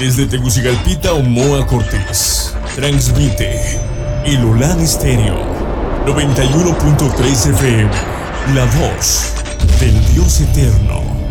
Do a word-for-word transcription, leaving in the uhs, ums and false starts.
Desde Tegucigalpita, Omoa Cortés, transmite el Olan Estéreo noventa y uno punto tres F M, la voz del Dios eterno.